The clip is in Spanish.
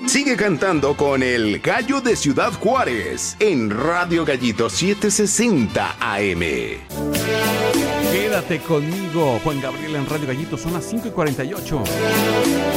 Sigue cantando con el Gallo de Ciudad Juárez en Radio Gallito 760 AM. Quédate conmigo, Juan Gabriel, en Radio Gallito. Son las 5:48.